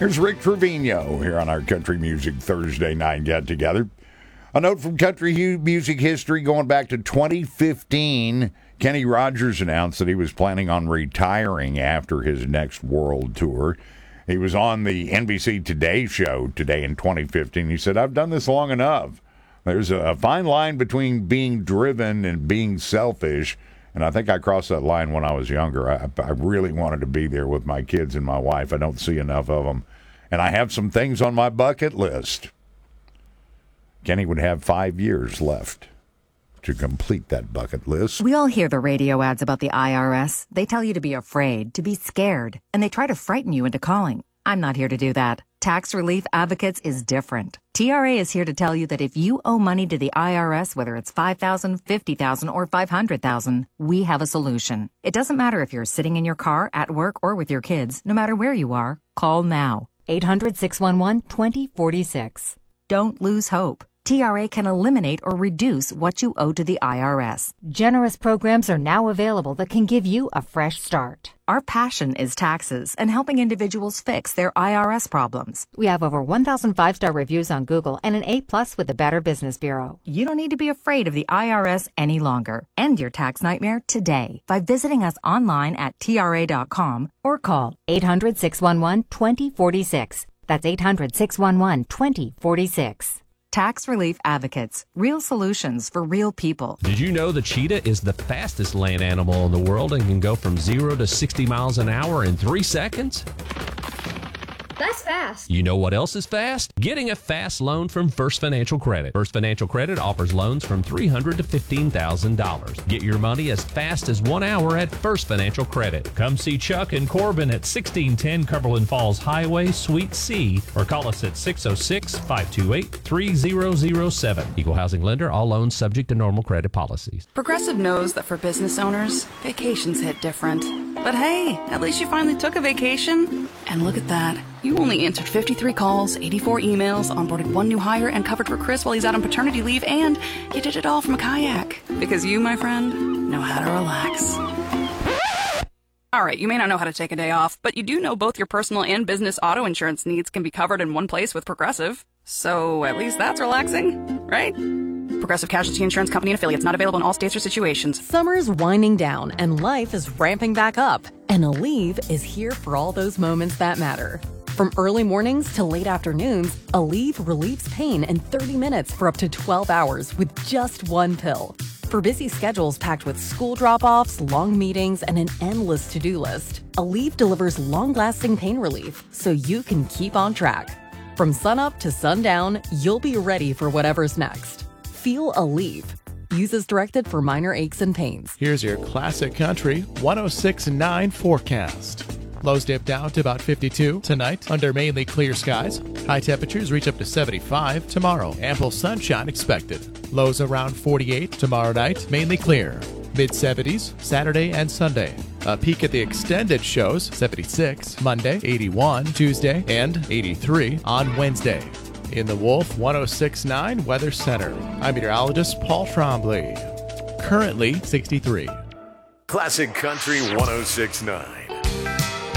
Here's Rick Trevino here on our Country Music Thursday night get-together. A note from country music history going back to 2015. Kenny Rogers announced that he was planning on retiring after his next world tour. He was on the NBC Today show today in 2015. He said, "I've done this long enough. There's a fine line between being driven and being selfish, and I think I crossed that line when I was younger. I really wanted to be there with my kids and my wife. I don't see enough of them, and I have some things on my bucket list." Kenny would have 5 years left to complete that bucket list. We all hear the radio ads about the IRS. They tell you to be afraid, to be scared, and they try to frighten you into calling. I'm not here to do that. Tax Relief Advocates is different. TRA is here to tell you that if you owe money to the IRS, whether it's $5,000, $50,000, or $500,000, we have a solution. It doesn't matter if you're sitting in your car, at work, or with your kids. No matter where you are, call now. 800-611-2046. Don't lose hope. TRA can eliminate or reduce what you owe to the IRS. Generous programs are now available that can give you a fresh start. Our passion is taxes and helping individuals fix their IRS problems. We have over 1,000 five-star reviews on Google and an A+ with the Better Business Bureau. You don't need to be afraid of the IRS any longer. End your tax nightmare today by visiting us online at TRA.com or call 800-611-2046. That's 800-611-2046. Tax Relief Advocates. Real solutions for real people. Did you know the cheetah is the fastest land animal in the world and can go from 0 to 60 miles an hour in 3 seconds? That's fast. You know what else is fast? Getting a fast loan from First Financial Credit. First Financial Credit offers loans from $300 to $15,000. Get your money as fast as 1 hour at First Financial Credit. Come see Chuck and Corbin at 1610 Cumberland Falls Highway, Suite C, or call us at 606-528-3007. Equal housing lender. All loans subject to normal credit policies. Progressive knows that for business owners, vacations hit different. But hey, at least you finally took a vacation. And look at that. You only answered 53 calls, 84 emails, onboarded 1 new hire, and covered for Chris while he's out on paternity leave, and you did it all from a kayak. Because you, my friend, know how to relax. All right, you may not know how to take a day off, but you do know both your personal and business auto insurance needs can be covered in one place with Progressive. So at least that's relaxing, right? Progressive Casualty Insurance Company and Affiliates. Not available in all states or situations. Summer's winding down and life is ramping back up. And Aleve is here for all those moments that matter. From early mornings to late afternoons, Aleve relieves pain in 30 minutes for up to 12 hours with just 1 pill. For busy schedules packed with school drop-offs, long meetings, and an endless to-do list, Aleve delivers long-lasting pain relief so you can keep on track. From sunup to sundown, you'll be ready for whatever's next. Feel Aleve. Use as directed for minor aches and pains. Here's your classic country 106.9 forecast. Lows dip down to about 52 tonight under mainly clear skies. High temperatures reach up to 75 tomorrow. Ample sunshine expected. Lows around 48 tomorrow night, mainly clear. Mid-70s Saturday and Sunday. A peek at the extended shows, 76 Monday, 81 Tuesday, and 83 on Wednesday. In the Wolf 106.9 Weather Center, I'm meteorologist Paul Trombley. Currently 63. Classic Country 106.9.